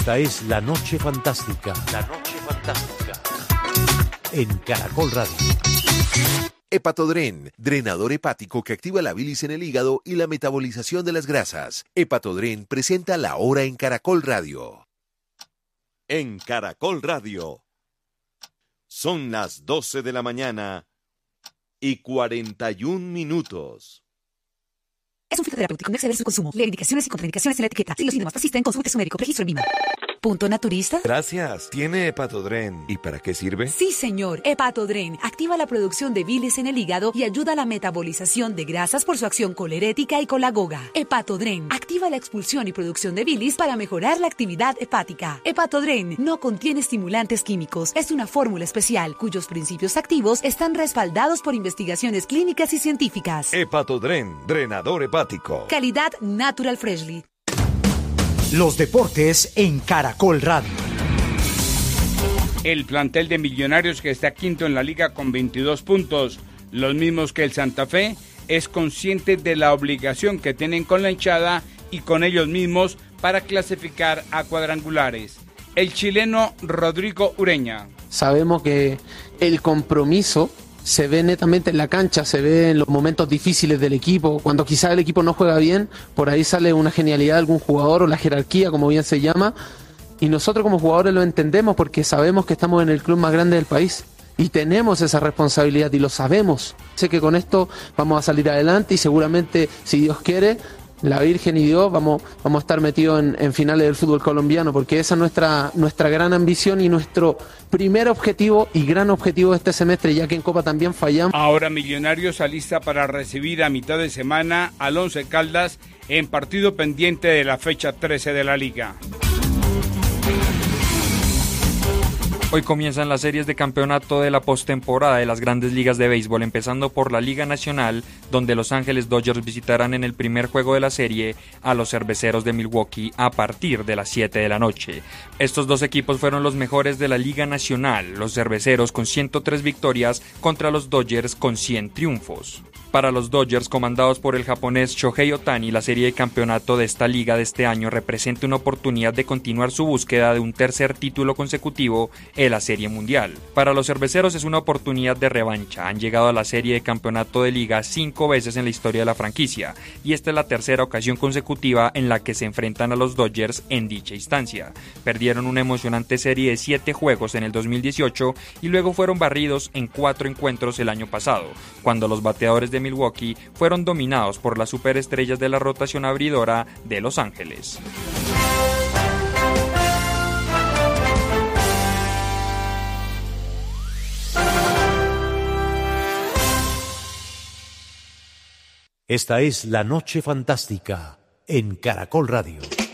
Esta es La Noche Fantástica. La Noche Fantástica. En Caracol Radio. Hepatodren, drenador hepático que activa la bilis en el hígado y la metabolización de las grasas. Hepatodren presenta La Hora en Caracol Radio. En Caracol Radio. Son las 12 de la mañana y 41 minutos. Es un fitoterapéutico, no exceder su consumo. Lee indicaciones y contraindicaciones en la etiqueta. Si los síntomas persisten, consulte a su médico. Registro en VIMA. ¿Punto naturista? Gracias. ¿Tiene Hepatodren? ¿Y para qué sirve? Sí, señor. Hepatodren activa la producción de bilis en el hígado y ayuda a la metabolización de grasas por su acción colerética y colagoga. Hepatodren activa la expulsión y producción de bilis para mejorar la actividad hepática. Hepatodren no contiene estimulantes químicos. Es una fórmula especial cuyos principios activos están respaldados por investigaciones clínicas y científicas. Hepatodren, drenador hepático. Calidad Natural Freshly. Los deportes en Caracol Radio. El plantel de Millonarios, que está quinto en la liga con 22 puntos, los mismos que el Santa Fe, es consciente de la obligación que tienen con la hinchada y con ellos mismos para clasificar a cuadrangulares. El chileno Rodrigo Ureña. Sabemos que el compromiso se ve netamente en la cancha, se ve en los momentos difíciles del equipo, cuando quizás el equipo no juega bien, por ahí sale una genialidad de algún jugador o la jerarquía, como bien se llama, y nosotros como jugadores lo entendemos porque sabemos que estamos en el club más grande del país y tenemos esa responsabilidad y lo sabemos. Sé que con esto vamos a salir adelante y seguramente, si Dios quiere, la Virgen y Dios vamos a estar metidos en finales del fútbol colombiano, porque esa es nuestra gran ambición y nuestro primer objetivo y gran objetivo de este semestre, ya que en Copa también fallamos. Ahora Millonarios alista para recibir a mitad de semana al Once Caldas en partido pendiente de la fecha 13 de la Liga. Hoy comienzan las series de campeonato de la postemporada de las grandes ligas de béisbol, empezando por la Liga Nacional, donde Los Ángeles Dodgers visitarán en el primer juego de la serie a los Cerveceros de Milwaukee a partir de las 7 de la noche. Estos dos equipos fueron los mejores de la Liga Nacional, los Cerveceros con 103 victorias contra los Dodgers con 100 triunfos. Para los Dodgers, comandados por el japonés Shohei Ohtani, la serie de campeonato de esta liga de este año representa una oportunidad de continuar su búsqueda de un tercer título consecutivo en la Serie Mundial. Para los cerveceros es una oportunidad de revancha. Han llegado a la serie de campeonato de liga 5 veces en la historia de la franquicia, y esta es la tercera ocasión consecutiva en la que se enfrentan a los Dodgers en dicha instancia. Perdieron una emocionante serie de 7 juegos en el 2018 y luego fueron barridos en 4 encuentros el año pasado, cuando los bateadores de Milwaukee fueron dominados por las superestrellas de la rotación abridora de Los Ángeles. Esta es La Noche Fantástica en Caracol Radio.